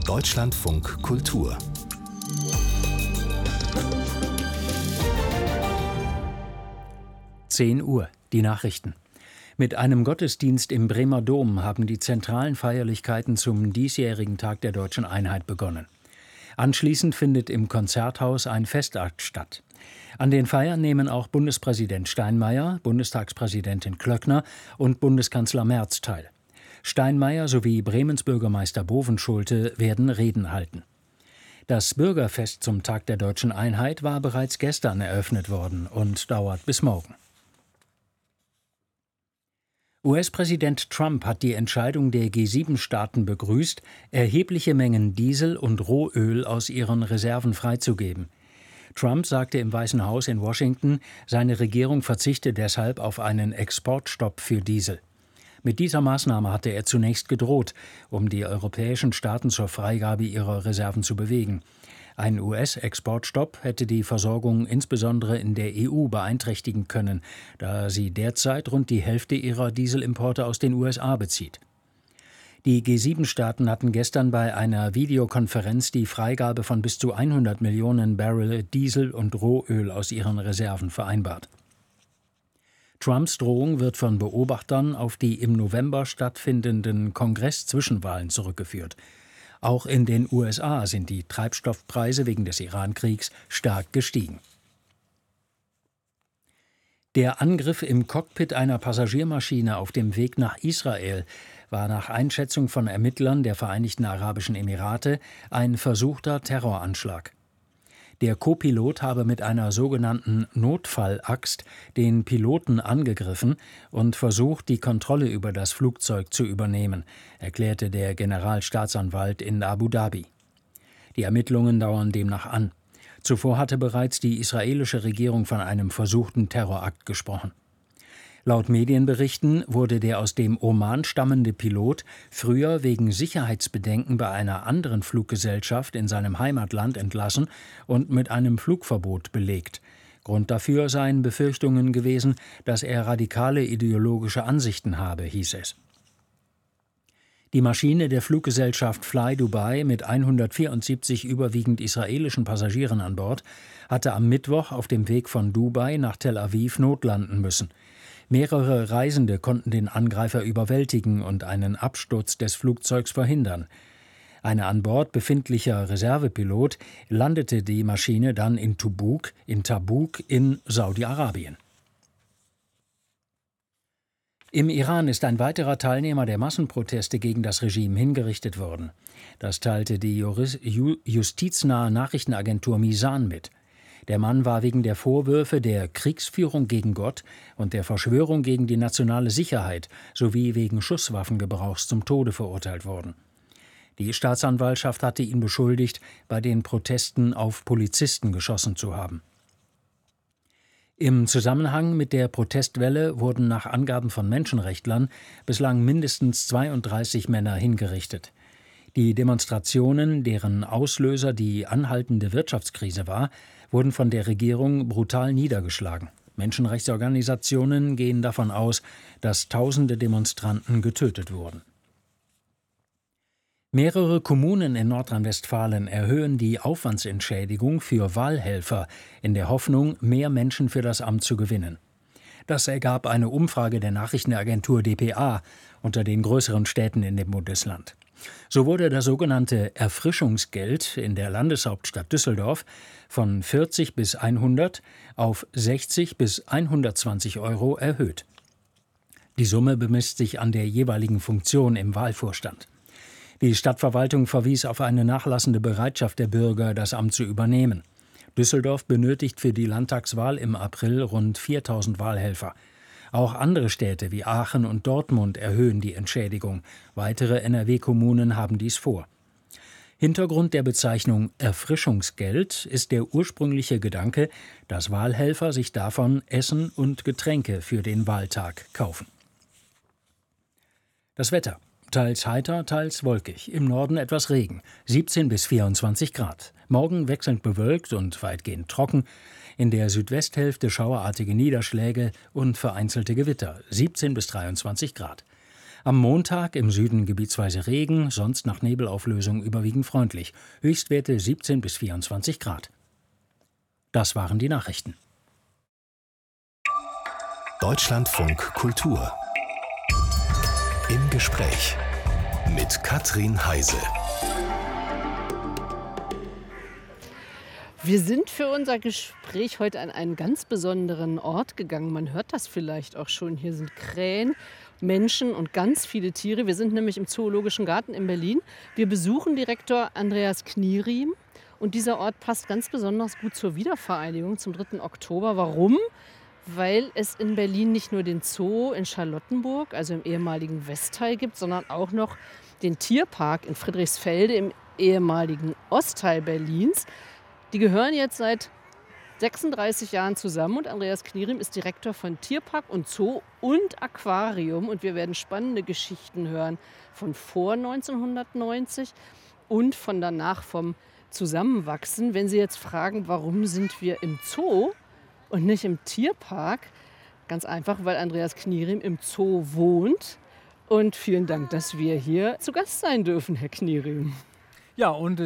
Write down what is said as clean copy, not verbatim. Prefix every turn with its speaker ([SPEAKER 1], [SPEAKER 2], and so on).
[SPEAKER 1] Deutschlandfunk Kultur.
[SPEAKER 2] Uhr, die Nachrichten. Mit einem Gottesdienst im Bremer Dom haben die zentralen Feierlichkeiten zum diesjährigen Tag der Deutschen Einheit begonnen. Anschließend findet im Konzerthaus ein Festakt statt. An den Feiern nehmen auch Bundespräsident Steinmeier, Bundestagspräsidentin Klöckner und Bundeskanzler Merz teil. Steinmeier sowie Bremens Bürgermeister Bovenschulte werden Reden halten. Das Bürgerfest zum Tag der Deutschen Einheit war bereits gestern eröffnet worden und dauert bis morgen. US-Präsident Trump hat die Entscheidung der G7-Staaten begrüßt, erhebliche Mengen Diesel und Rohöl aus ihren Reserven freizugeben. Trump sagte im Weißen Haus in Washington, seine Regierung verzichte deshalb auf einen Exportstopp für Diesel. Mit dieser Maßnahme hatte er zunächst gedroht, um die europäischen Staaten zur Freigabe ihrer Reserven zu bewegen. Ein US-Exportstopp hätte die Versorgung insbesondere in der EU beeinträchtigen können, da sie derzeit rund die Hälfte ihrer Dieselimporte aus den USA bezieht. Die G7-Staaten hatten gestern bei einer Videokonferenz die Freigabe von bis zu 100 Millionen Barrel Diesel und Rohöl aus ihren Reserven vereinbart. Trumps Drohung wird von Beobachtern auf die im November stattfindenden Kongress-Zwischenwahlen zurückgeführt. Auch in den USA sind die Treibstoffpreise wegen des Iran-Kriegs stark gestiegen. Der Angriff im Cockpit einer Passagiermaschine auf dem Weg nach Israel war nach Einschätzung von Ermittlern der Vereinigten Arabischen Emirate ein versuchter Terroranschlag. Der Co-Pilot habe mit einer sogenannten Notfallaxt den Piloten angegriffen und versucht, die Kontrolle über das Flugzeug zu übernehmen, erklärte der Generalstaatsanwalt in Abu Dhabi. Die Ermittlungen dauern demnach an. Zuvor hatte bereits die israelische Regierung von einem versuchten Terrorakt gesprochen. Laut Medienberichten wurde der aus dem Oman stammende Pilot früher wegen Sicherheitsbedenken bei einer anderen Fluggesellschaft in seinem Heimatland entlassen und mit einem Flugverbot belegt. Grund dafür seien Befürchtungen gewesen, dass er radikale ideologische Ansichten habe, hieß es. Die Maschine der Fluggesellschaft Fly Dubai mit 174 überwiegend israelischen Passagieren an Bord hatte am Mittwoch auf dem Weg von Dubai nach Tel Aviv notlanden müssen. Mehrere Reisende konnten den Angreifer überwältigen und einen Absturz des Flugzeugs verhindern. Ein an Bord befindlicher Reservepilot landete die Maschine dann in Tabuk in Saudi-Arabien. Im Iran ist ein weiterer Teilnehmer der Massenproteste gegen das Regime hingerichtet worden. Das teilte die justiznahe Nachrichtenagentur Misan mit. Der Mann war wegen der Vorwürfe der Kriegsführung gegen Gott und der Verschwörung gegen die nationale Sicherheit sowie wegen Schusswaffengebrauchs zum Tode verurteilt worden. Die Staatsanwaltschaft hatte ihn beschuldigt, bei den Protesten auf Polizisten geschossen zu haben. Im Zusammenhang mit der Protestwelle wurden nach Angaben von Menschenrechtlern bislang mindestens 32 Männer hingerichtet. Die Demonstrationen, deren Auslöser die anhaltende Wirtschaftskrise war, wurden von der Regierung brutal niedergeschlagen. Menschenrechtsorganisationen gehen davon aus, dass tausende Demonstranten getötet wurden. Mehrere Kommunen in Nordrhein-Westfalen erhöhen die Aufwandsentschädigung für Wahlhelfer in der Hoffnung, mehr Menschen für das Amt zu gewinnen. Das ergab eine Umfrage der Nachrichtenagentur dpa unter den größeren Städten in dem Bundesland. So wurde das sogenannte Erfrischungsgeld in der Landeshauptstadt Düsseldorf von 40 bis 100 auf 60 bis 120 Euro erhöht. Die Summe bemisst sich an der jeweiligen Funktion im Wahlvorstand. Die Stadtverwaltung verwies auf eine nachlassende Bereitschaft der Bürger, das Amt zu übernehmen. Düsseldorf benötigt für die Landtagswahl im April rund 4.000 Wahlhelfer. Auch andere Städte wie Aachen und Dortmund erhöhen die Entschädigung. Weitere NRW-Kommunen haben dies vor. Hintergrund der Bezeichnung Erfrischungsgeld ist der ursprüngliche Gedanke, dass Wahlhelfer sich davon Essen und Getränke für den Wahltag kaufen. Das Wetter. Teils heiter, teils wolkig. Im Norden etwas Regen. 17 bis 24 Grad. Morgen wechselnd bewölkt und weitgehend trocken. In der Südwesthälfte schauerartige Niederschläge und vereinzelte Gewitter. 17 bis 23 Grad. Am Montag im Süden gebietsweise Regen, sonst nach Nebelauflösung überwiegend freundlich. Höchstwerte 17 bis 24 Grad. Das waren die Nachrichten.
[SPEAKER 1] Deutschlandfunk Kultur. Im Gespräch mit Katrin Heise.
[SPEAKER 3] Wir sind für unser Gespräch heute an einen ganz besonderen Ort gegangen. Man hört das vielleicht auch schon. Hier sind Krähen, Menschen und ganz viele Tiere. Wir sind nämlich im Zoologischen Garten in Berlin. Wir besuchen Direktor Andreas Knieriem. Und dieser Ort passt ganz besonders gut zur Wiedervereinigung zum 3. Oktober. Warum? Weil es in Berlin nicht nur den Zoo in Charlottenburg, also im ehemaligen Westteil, gibt, sondern auch noch den Tierpark in Friedrichsfelde im ehemaligen Ostteil Berlins. Die gehören jetzt seit 36 Jahren zusammen und Andreas Knieriem ist Direktor von Tierpark und Zoo und Aquarium. Und wir werden spannende Geschichten hören von vor 1990 und von danach vom Zusammenwachsen. Wenn Sie jetzt fragen, warum sind wir im Zoo und nicht im Tierpark? Ganz einfach, weil Andreas Knieriem im Zoo wohnt. Und vielen Dank, dass wir hier zu Gast sein dürfen, Herr Knieriem.
[SPEAKER 4] Ja, und